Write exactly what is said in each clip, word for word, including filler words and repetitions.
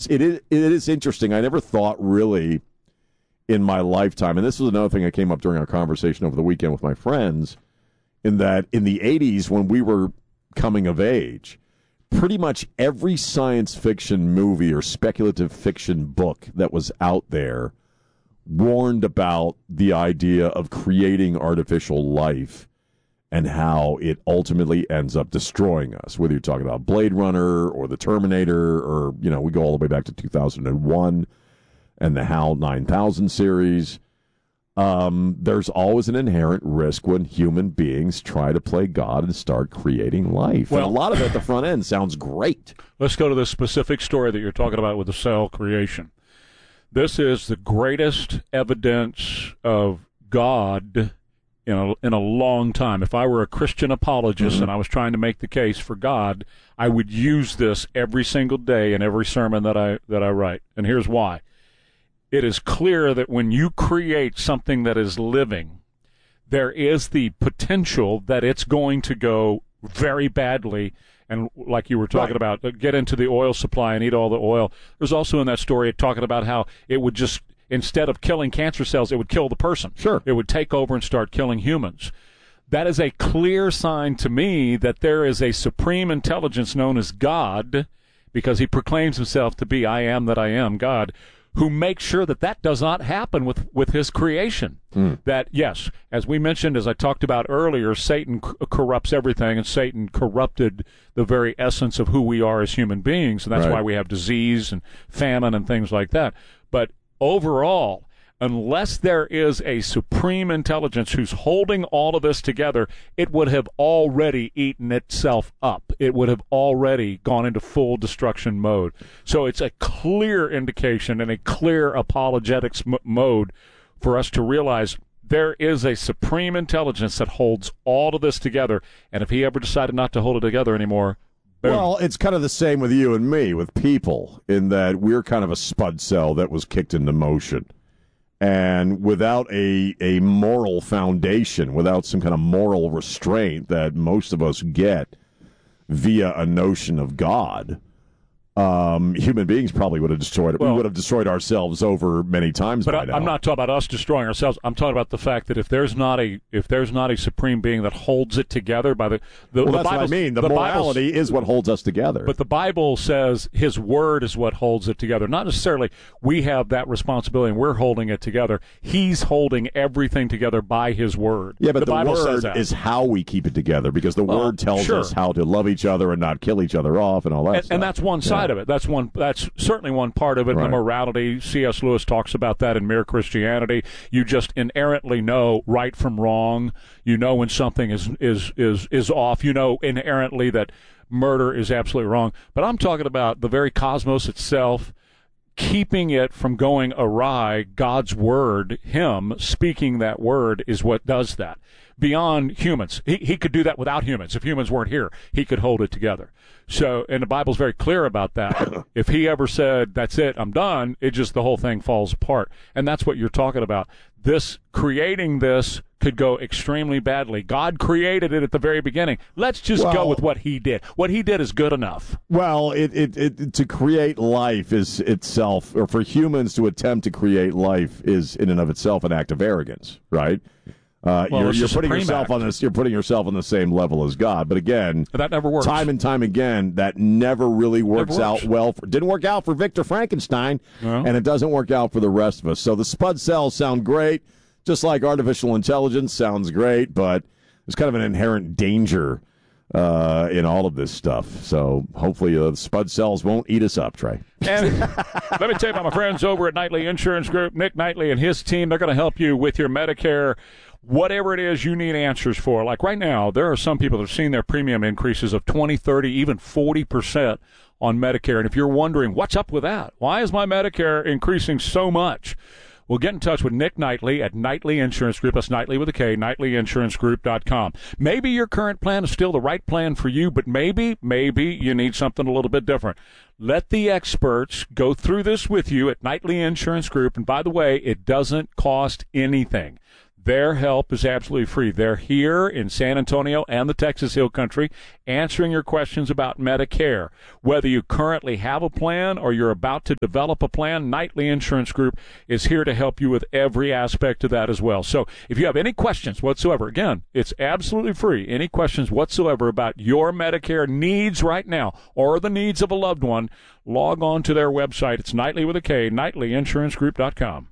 it's it is it is interesting. I never thought really in my lifetime, and this is another thing that came up during our conversation over the weekend with my friends, in that in the eighties when we were coming of age, pretty much every science fiction movie or speculative fiction book that was out there warned about the idea of creating artificial life and how it ultimately ends up destroying us, whether you're talking about Blade Runner or the Terminator, or, you know, we go all the way back to two thousand one and the HAL nine thousand series. Um, there's always an inherent risk when human beings try to play God and start creating life. Well, and a lot of it at the front end sounds great. Let's go to the specific story that you're talking about with the cell creation. This is the greatest evidence of God in a, in a long time. If I were a Christian apologist mm-hmm. and I was trying to make the case for God, I would use this every single day in every sermon that I that I write. And here's why. It is clear that when you create something that is living, there is the potential that it's going to go very badly. And like you were talking right. about, get into the oil supply and eat all the oil. There's also in that story talking about how it would just, instead of killing cancer cells, it would kill the person. Sure. It would take over and start killing humans. That is a clear sign to me that there is a supreme intelligence known as God, because he proclaims himself to be I am that I am, God, who makes sure that that does not happen with, with his creation. Mm. That, yes, as we mentioned, as I talked about earlier, Satan c- corrupts everything, and Satan corrupted the very essence of who we are as human beings, and that's right. why we have disease and famine and things like that. But overall, unless there is a supreme intelligence who's holding all of this together, it would have already eaten itself up. It would have already gone into full destruction mode. So it's a clear indication and a clear apologetics m- mode for us to realize there is a supreme intelligence that holds all of this together, and if he ever decided not to hold it together anymore, boom. Well, it's kind of the same with you and me, with people, in that we're kind of a spud cell that was kicked into motion. And without a a moral foundation, without some kind of moral restraint that most of us get via a notion of God, um, human beings probably would have destroyed it. Well, we would have destroyed ourselves over many times but by I, now. I'm not talking about us destroying ourselves. I'm talking about the fact that if there's not a if there's not a supreme being that holds it together by the the, well, the that's Bible, what I mean. The, the morality is what holds us together. But the Bible says His Word is what holds it together. Not necessarily we have that responsibility and we're holding it together. He's holding everything together by His Word. Yeah, but the, the Bible Word says that. is how we keep it together, because the well, Word tells sure. us how to love each other and not kill each other off and all that and, stuff. and that's one side yeah. of it. That's one. That's certainly one part of it. Right. The morality. C S. Lewis talks about that in Mere Christianity. You just inherently know right from wrong. You know when something is is is is off. You know inherently that murder is absolutely wrong. But I'm talking about the very cosmos itself, keeping it from going awry. God's word, Him speaking that word, is what does that. Beyond humans. He, he could do that without humans. If humans weren't here, He could hold it together. So, and the Bible's very clear about that. If He ever said, that's it, I'm done, it just, the whole thing falls apart. And that's what you're talking about. This, creating this could go extremely badly. God created it at the very beginning. Let's just well, go with what He did. What He did is good enough. Well, it, it, it to create life is itself, or for humans to attempt to create life is in and of itself an act of arrogance, right? Uh, well, you're you're putting Supreme yourself Act. on this. You're putting yourself on the same level as God. But again, that never works. Time and time again, that never really works, never works. out well. For, didn't work out for Victor Frankenstein, no. and it doesn't work out for the rest of us. So the spud cells sound great, just like artificial intelligence sounds great. But there's kind of an inherent danger uh, in all of this stuff. So hopefully uh, the spud cells won't eat us up, Trey. And let me tell you about my friends over at Knightley Insurance Group. Nick Knightley and his team, they're going to help you with your Medicare, whatever it is you need answers for. Like right now, there are some people that have seen their premium increases of twenty, thirty, even forty percent on Medicare. And if you're wondering, what's up with that? Why is my Medicare increasing so much? Well, get in touch with Nick Knightley at Knightley Insurance Group. That's Knightley with a K, knightley insurance group dot com. Maybe your current plan is still the right plan for you, but maybe, maybe you need something a little bit different. Let the experts go through this with you at Knightley Insurance Group. And by the way, it doesn't cost anything. Their help is absolutely free. They're here in San Antonio and the Texas Hill Country answering your questions about Medicare. Whether you currently have a plan or you're about to develop a plan, Knightley Insurance Group is here to help you with every aspect of that as well. So if you have any questions whatsoever, again, it's absolutely free. Any questions whatsoever about your Medicare needs right now or the needs of a loved one, log on to their website. It's Knightley with a K, Knightley Insurance Group dot com.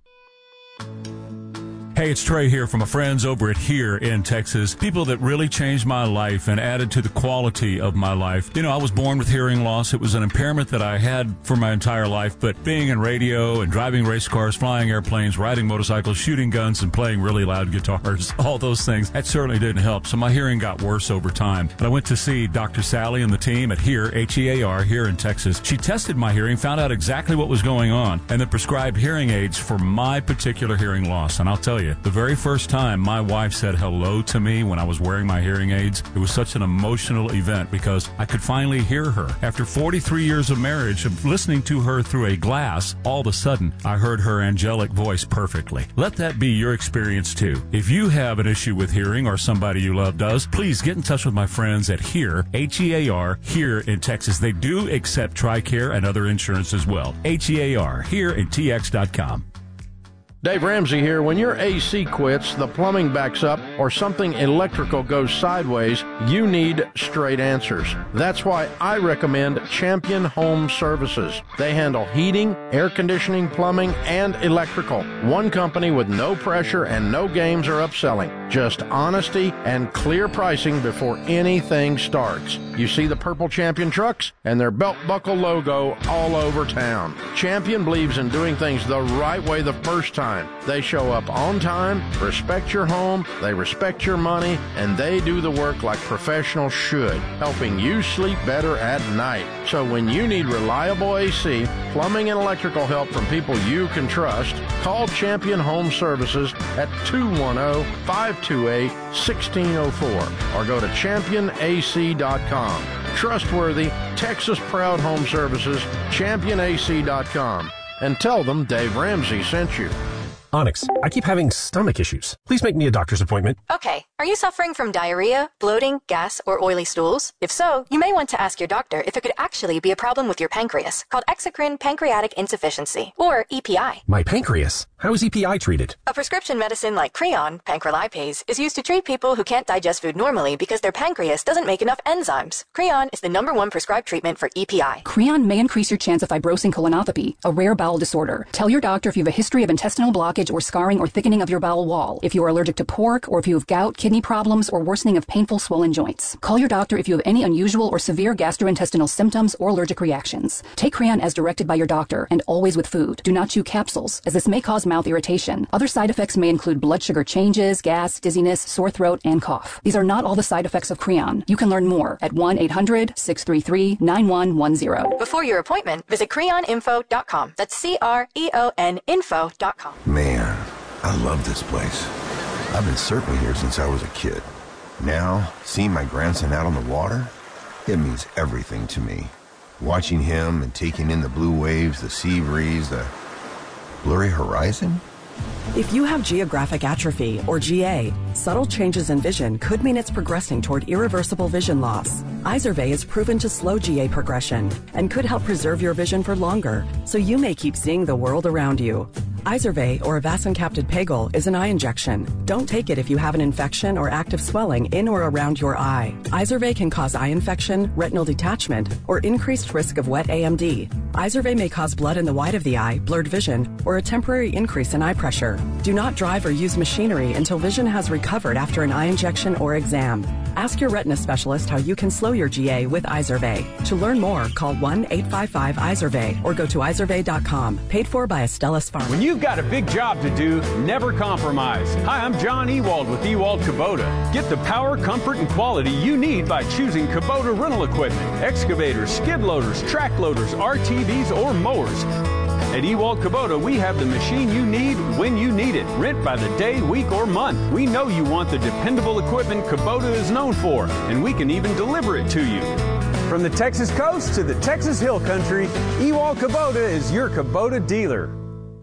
Hey, it's Trey here from my friends over at Here in Texas. People that really changed my life and added to the quality of my life. You know, I was born with hearing loss. It was an impairment that I had for my entire life, but being in radio and driving race cars, flying airplanes, riding motorcycles, shooting guns, and playing really loud guitars, all those things, that certainly didn't help. So my hearing got worse over time. But I went to see Doctor Sally and the team at Here, H E A R, here in Texas. She tested my hearing, found out exactly what was going on, and then prescribed hearing aids for my particular hearing loss. And I'll tell you, the very first time my wife said hello to me when I was wearing my hearing aids, it was such an emotional event because I could finally hear her. After forty-three years of marriage, of listening to her through a glass, all of a sudden, I heard her angelic voice perfectly. Let that be your experience too. If you have an issue with hearing or somebody you love does, please get in touch with my friends at Here, H E A R, here in Texas. They do accept TRICARE and other insurance as well. H E A R, here in T X dot com. Dave Ramsey here. When your A C quits, the plumbing backs up, or something electrical goes sideways, you need straight answers. That's why I recommend Champion Home Services. They handle heating, air conditioning, plumbing, and electrical. One company with no pressure and no games or upselling. Just honesty and clear pricing before anything starts. You see the purple Champion trucks and their belt buckle logo all over town. Champion believes in doing things the right way the first time. They show up on time, respect your home, they respect your money, and they do the work like professionals should, helping you sleep better at night. So when you need reliable A C, plumbing, and electrical help from people you can trust, call Champion Home Services at two one zero, five two eight, one six zero four or go to champion A C dot com. Trustworthy, Texas-proud home services, champion A C dot com. And tell them Dave Ramsey sent you. Onyx, I keep having stomach issues. Please make me a doctor's appointment. Okay. Are you suffering from diarrhea, bloating, gas, or oily stools? If so, you may want to ask your doctor if it could actually be a problem with your pancreas, called exocrine pancreatic insufficiency, or E P I. My pancreas? How is E P I treated? A prescription medicine like Creon, pancrelipase, is used to treat people who can't digest food normally because their pancreas doesn't make enough enzymes. Creon is the number one prescribed treatment for E P I. Creon may increase your chance of fibrosing colonopathy, a rare bowel disorder. Tell your doctor if you have a history of intestinal blockage or scarring or thickening of your bowel wall, if you are allergic to pork, or if you have gout, kidney problems, or worsening of painful swollen joints. Call your doctor if you have any unusual or severe gastrointestinal symptoms or allergic reactions. Take Creon as directed by your doctor, and always with food. Do not chew capsules, as this may cause mouth irritation. Other side effects may include blood sugar changes, gas, dizziness, sore throat, and cough. These are not all the side effects of Creon. You can learn more at one eight hundred, six three three, nine one one zero. Before your appointment, visit creon info dot com. That's C R E O N info dot com. Man, I love this place. I've been surfing here since I was a kid. Now, seeing my grandson out on the water, it means everything to me. Watching him and taking in the blue waves, the sea breeze, the blurry horizon. If you have geographic atrophy, or G A, subtle changes in vision could mean it's progressing toward irreversible vision loss. Izervay is proven to slow G A progression and could help preserve your vision for longer, so you may keep seeing the world around you. Izervay, or avacincaptad pegol, is an eye injection. Don't take it if you have an infection or active swelling in or around your eye. Izervay can cause eye infection, retinal detachment, or increased risk of wet A M D. Izervay may cause blood in the white of the eye, blurred vision, or a temporary increase in eye pressure. Do not drive or use machinery until vision has recovered after an eye injection or exam. Ask your retina specialist how you can slow your G A with Izervay. To learn more, call one eight five five Izervay or go to izervay dot com. Paid for by Astellas Pharma. When you've got a big job to do, never compromise. Hi, I'm John Ewald with Ewald Kubota. Get the power, comfort, and quality you need by choosing Kubota rental equipment. Excavators, skid loaders, track loaders, R T Vs, or mowers. At Ewald Kubota, we have the machine you need when you need it. Rent by the day, week, or month. We know you want the dependable equipment Kubota is known for, and we can even deliver it to you. From the Texas coast to the Texas Hill Country, Ewald Kubota is your Kubota dealer.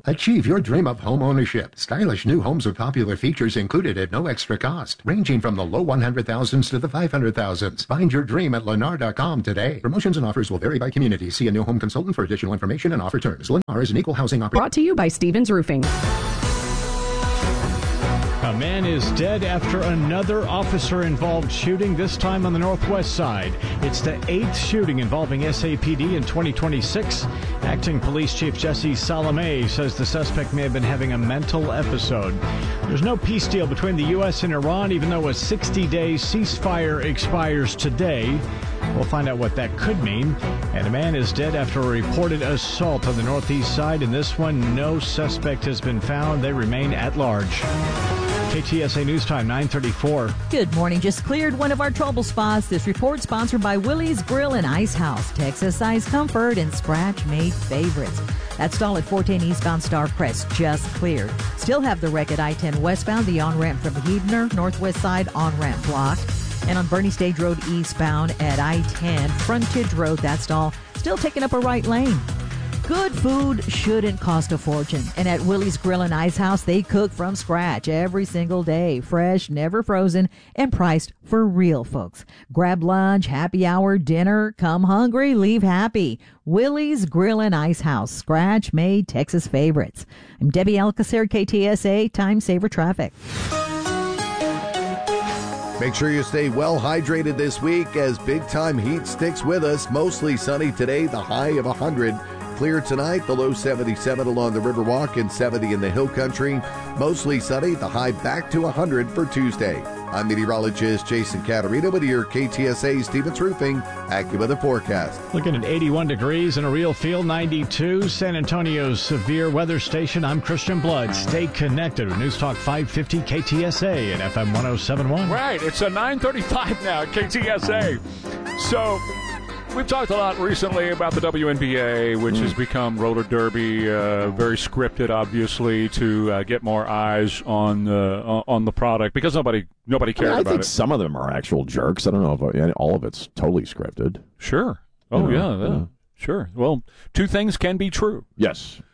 Achieve your dream of home ownership. Stylish new homes with popular features included at no extra cost, ranging from the low one hundred thousands to the five hundred thousands. Find your dream at Lennar dot com today. Promotions and offers will vary by community. See a new home consultant for additional information and offer terms. Lennar is an equal housing operator. Brought to you by Stevens Roofing. A man is dead after another officer-involved shooting, this time on the northwest side. It's the eighth shooting involving S A P D in twenty twenty-six. Acting Police Chief Jesse Salome says the suspect may have been having a mental episode. There's no peace deal between the U S and Iran, even though a sixty-day ceasefire expires today. We'll find out what that could mean. And a man is dead after a reported assault on the northeast side. In this one, no suspect has been found. They remain at large. K T S A News Time, nine thirty-four. Good morning. Just cleared one of our trouble spots. This report sponsored by Willie's Grill and Ice House. Texas-sized comfort and scratch-made favorites. That stall at four ten eastbound Star Crest just cleared. Still have the wreck at I ten westbound, the on-ramp from Huebner, northwest side on-ramp blocked. And on Bernie Stage Road eastbound at I ten, Frontage Road, that stall still taking up a right lane. Good food shouldn't cost a fortune. And at Willie's Grill and Ice House, they cook from scratch every single day. Fresh, never frozen, and priced for real folks. Grab lunch, happy hour, dinner. Come hungry, leave happy. Willie's Grill and Ice House. Scratch-made Texas favorites. I'm Debbie Alcacer, K T S A, Time Saver Traffic. Make sure you stay well hydrated this week as big-time heat sticks with us. Mostly sunny today, the high of one hundred. Clear tonight, the low seventy-seven along the Riverwalk and seventy in the Hill Country. Mostly sunny, the high back to one hundred for Tuesday. I'm meteorologist Jason Caterina with your K T S A Stevens Roofing AccuWeather forecast. Looking at eighty-one degrees in a real feel, ninety-two. San Antonio's severe weather station. I'm Christian Blood. Stay connected with News Talk five fifty K T S A and F M one oh seven point one. Right, it's a nine thirty-five now at K T S A. So we've talked a lot recently about the W N B A, which mm. has become roller derby, uh, very scripted, obviously, to uh, get more eyes on uh, on the product because nobody nobody cares I, mean, I about think it. Some of them are actual jerks. I don't know if all of it's totally scripted. Sure. Oh you know, yeah, yeah, yeah, sure. Well, two things can be true. Yes.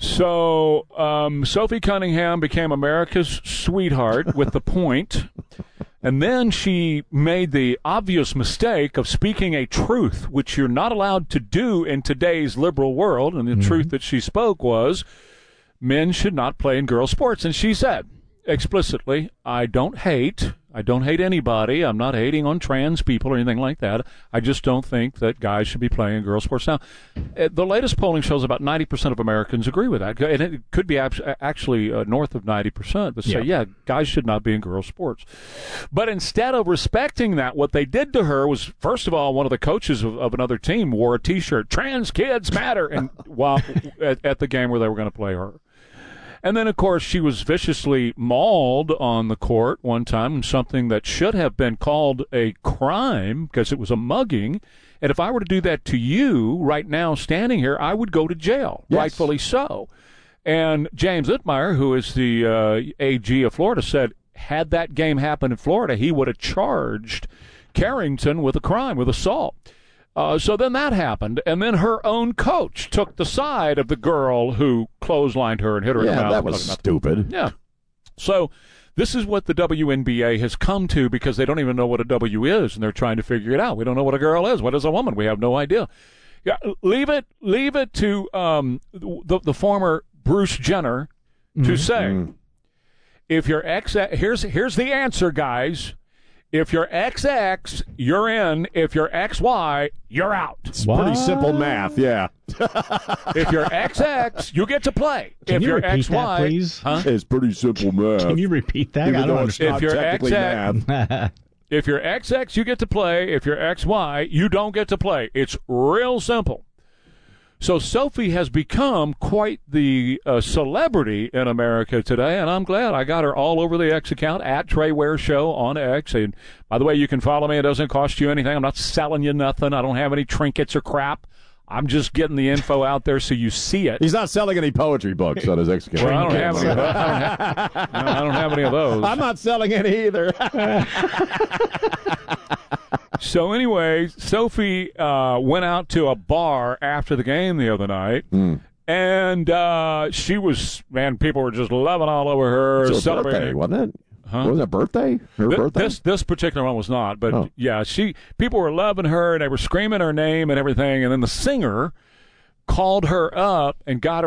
So um, Sophie Cunningham became America's sweetheart with the point. And then she made the obvious mistake of speaking a truth, which you're not allowed to do in today's liberal world. And the mm-hmm. truth that she spoke was men should not play in girls' sports. And she said explicitly, I don't hate. I don't hate anybody. I'm not hating on trans people or anything like that. I just don't think that guys should be playing in girls' sports. Now, the latest polling shows about ninety percent of Americans agree with that. And it could be actually uh, north of ninety percent that say, yeah. yeah, guys should not be in girls' sports. But instead of respecting that, what they did to her was, first of all, one of the coaches of, of another team wore a T-shirt, Trans Kids Matter, and while at, at the game where they were going to play her. And then, of course, she was viciously mauled on the court one time, something that should have been called a crime because it was a mugging. And if I were to do that to you right now standing here, I would go to jail, yes. rightfully so. And James Ittmeyer, who is the uh, A G of Florida, said had that game happened in Florida, he would have charged Carrington with a crime, with assault. Uh, so then that happened, and then her own coach took the side of the girl who clotheslined her and hit her yeah, in the mouth. Yeah, that was stupid. Yeah. So this is what the W N B A has come to because they don't even know what a W is, and they're trying to figure it out. We don't know what a girl is. What is a woman? We have no idea. Yeah, leave it leave it to um, the, the former Bruce Jenner to mm-hmm. say, if your ex, here's here's the answer, guys. If you're X X, you're in. If you're X Y, you're out. It's what? Pretty simple math, yeah. If you're X X, you get to play. Can if you you're repeat X Y, that, please? Huh? It's pretty simple math. Can you repeat that? Even I don't though it's understand. not if you're technically X X, math. If you're X X, you get to play. If you're X Y, you don't get to play. It's real simple. So Sophie has become quite the uh, celebrity in America today, and I'm glad I got her all over the X account, at Trey Ware Show on X. And by the way, you can follow me. It doesn't cost you anything. I'm not selling you nothing. I don't have any trinkets or crap. I'm just getting the info out there so you see it. He's not selling any poetry books on his X account. Well, I don't have any of those. I don't have, no, I don't have any of those. I'm not selling any either. So anyway, Sophie uh, went out to a bar after the game the other night, mm. And uh, she was, man, people were just loving all over her. It was her celebrating. birthday, wasn't it? Huh? Wasn't it birthday? Her Th- birthday? This this particular one was not, but Oh. yeah, she people were loving her and they were screaming her name and everything. And then the singer called her up and got her